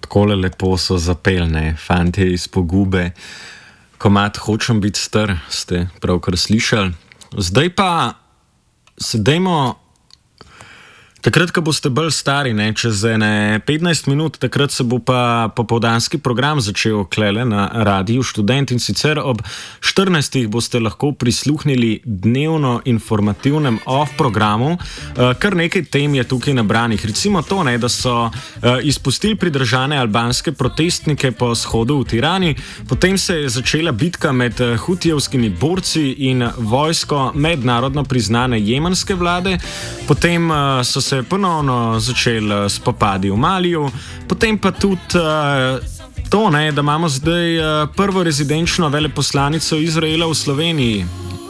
Takole lepo so zapeljne, fantje iz Pogube. Komad Hočem biti star, ste pravkar slišali. Zdaj pa sedajmo, takrat, ko boste bolj stari, ne, čez 15 minut, takrat se bo pa popoldanski program začel klele na Radiu Študent, in sicer ob 14. boste lahko prisluhnili dnevno informativnem off programu. Kar nekaj tem je tukaj nabranih. Recimo to, ne, da so izpustili pridržane albanske protestnike po shodu v Tirani, potem se je začela bitka med hutijevskimi borci in vojsko mednarodno priznane jemenske vlade, potem so se ponovno začeli spopadi v Maliju, potem pa tudi to, ne, da imamo zdaj prvo rezidenčno veleposlanico Izraela v Sloveniji.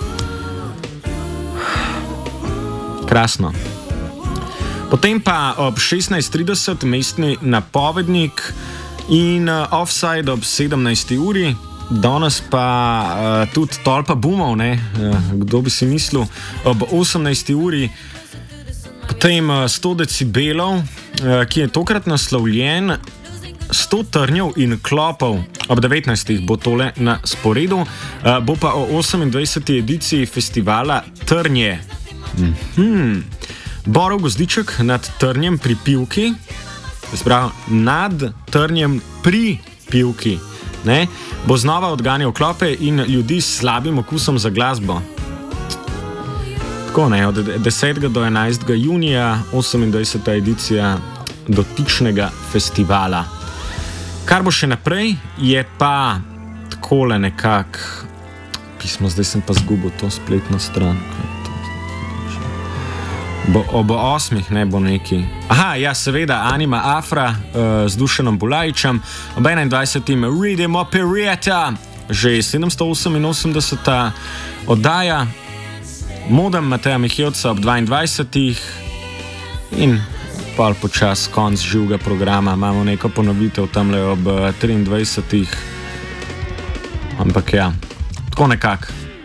Krasno. Potem pa ob 16:30 mestni napovednik in offside ob 17. uri. Danes pa tudi tolpa boomov, ne, kdo bi si mislil, ob 18. uri. Potem 100 decibelov, ki je tokrat naslovljen 100 trnjev in klopov. Ob 19. bo tole na sporedu, bo pa o 28. ediciji festivala Trnje. Borov gozdiček nad Trnjem pri Pivki, sprav nad Trnjem pri Pivki, ne, bo znova odganjal klope in ljudi s slabim okusom za glasbo. Tako, ne, od 10. do 11. junija 28. edicija dotičnega festivala. Kar bo še naprej, je pa takole nekako pismo, zdaj sem pa zgubil to spletno stran. Ob 8. ne bo neki. Aha, ja, seveda, Anima Afra z Dušanom Bulajičem, ob 21. Rhythm Operetta, že 788. oddaja, Modem Mateja Mihevca ob 22. in pol počas konc živega programa. Imamo neko ponovitev tamle ob 23. Ampak ja, tako nekako.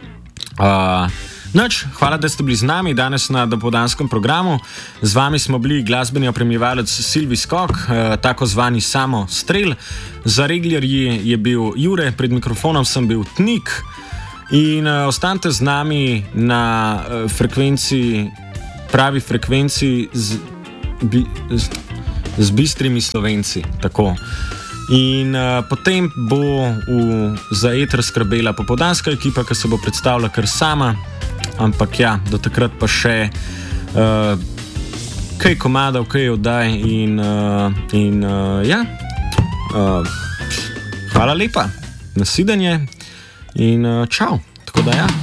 Hvala, da ste bili z nami danes na dopoldanskem programu. Z vami smo bili glasbeni opremljevalec Silvi Skok, tako zvani Samo Strel. Za reglerji je bil Jure, pred mikrofonom sem bil Tnik. In ostanite z nami na frekvenci, pravi frekvenci z bistrimi Slovenci. Tako. In potem bo za eter skrbela popoldanska ekipa, ki se bo predstavila kar sama. Ampak ja, do takrat pa še kaj komadov, kaj oddaj in ja. Hvala lepa, nasvidenje. In čau, tako da ja.